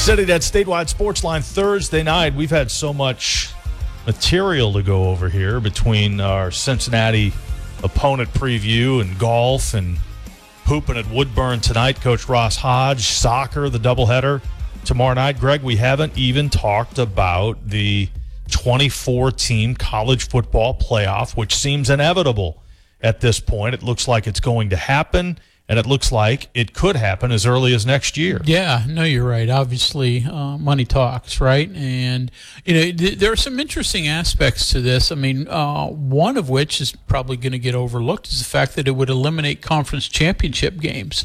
Sitting at Statewide Sports Line Thursday night, we've had so much material to go over here between our Cincinnati opponent preview and golf and hooping at Woodburn tonight. Coach Ross Hodge, soccer, the doubleheader tomorrow night. Greg, we haven't even talked about the 24-team college football playoff, which seems inevitable at this point. It looks like it's going to happen, and it looks like it could happen as early as next year. Yeah, no, you're right. Obviously, money talks, right? And, there are some interesting aspects to this. I mean, one of which is probably going to get overlooked is the fact that it would eliminate conference championship games.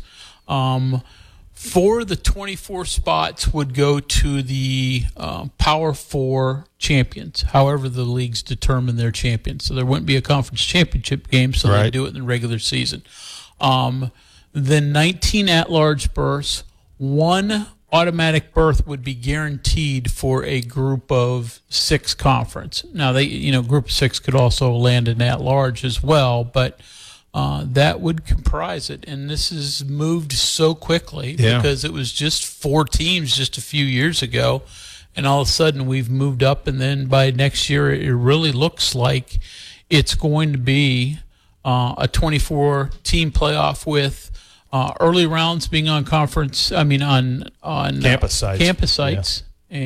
4 of the 24 spots would go to the Power 4 champions, however the leagues determine their champions. So there wouldn't be a conference championship game, so right. they do it in the regular season. Then 19 at-large berths, 1 automatic berth would be guaranteed for a group of 6 conference. Now, group of 6 could also land an at-large as well, but that would comprise it. And this has moved so quickly because it was just 4 teams just a few years ago, and all of a sudden we've moved up, and then by next year it really looks like it's going to be a 24-team playoff with early rounds being on campus sites,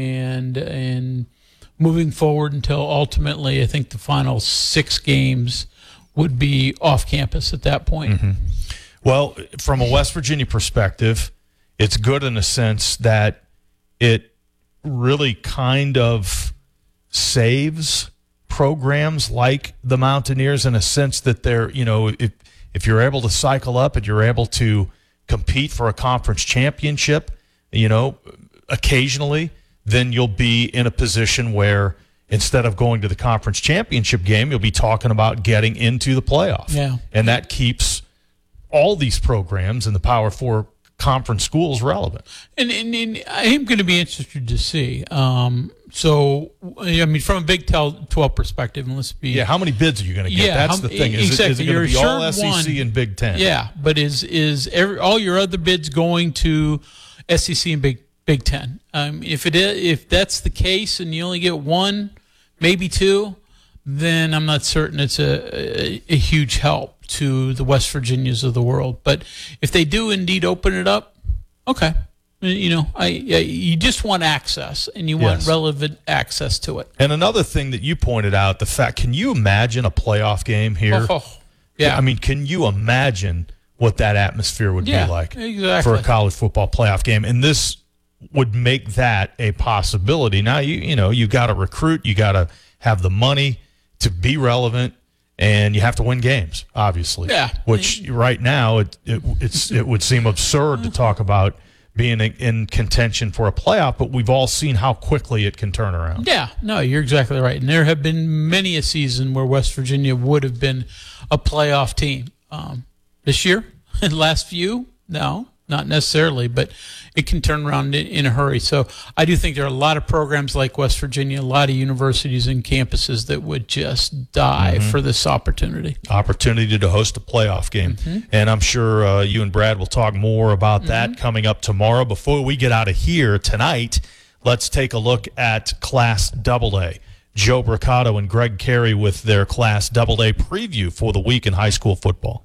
and moving forward until ultimately I think the final 6 games would be off campus at that point. Mm-hmm. Well, from a West Virginia perspective, it's good in a sense that it really kind of saves programs like the Mountaineers in a sense that they're, if you're able to cycle up and you're able to compete for a conference championship, occasionally, then you'll be in a position where instead of going to the conference championship game, you'll be talking about getting into the playoff. Yeah. And that keeps all these programs in the Power 4 conference schools relevant. And I am going to be interested to see. From a Big 12 perspective, and let's be... Yeah, how many bids are you going to get? Yeah, that's the thing. Is exactly. it going to be all SEC one, and Big 10? Yeah, but is all your other bids going to SEC and Big 10? If that's the case and you only get 1, maybe 2, then I'm not certain it's a huge help to the West Virginias of the world. But if they do indeed open it up, okay. You just want access, and you want relevant access to it. And another thing that you pointed out, the fact, can you imagine a playoff game here? Yeah. I mean, can you imagine what that atmosphere would be like for a college football playoff game? And this would make that a possibility. Now, you got to recruit, you got to have the money to be relevant, and you have to win games, obviously. Yeah. Which right now it would seem absurd to talk about being in contention for a playoff, but we've all seen how quickly it can turn around. Yeah, no, you're exactly right. And there have been many a season where West Virginia would have been a playoff team. This year, last few, no, not necessarily, but it can turn around in a hurry. So I do think there are a lot of programs like West Virginia, a lot of universities and campuses that would just die for this opportunity. Opportunity to host a playoff game. And I'm sure you and Brad will talk more about that coming up tomorrow. Before we get out of here tonight, let's take a look at Class AA. Joe Bricado and Greg Carey with their Class AA preview for the week in high school football.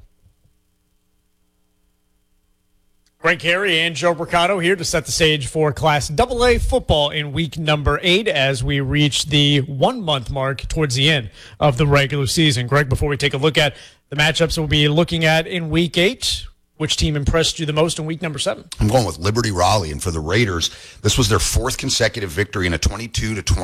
Greg Carey and Joe Bricado here to set the stage for Class AA football in week number 8 as we reach the 1-month mark towards the end of the regular season. Greg, before we take a look at the matchups we'll be looking at in week 8, which team impressed you the most in week number 7? I'm going with Liberty Raleigh, and for the Raiders, this was their 4th consecutive victory in a 22-20